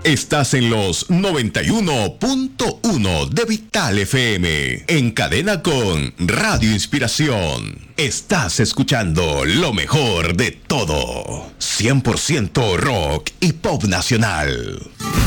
Estás en los 91.1 de Vital FM, en cadena con Radio Inspiración. Estás escuchando lo mejor de todo. 100% rock y pop nacional.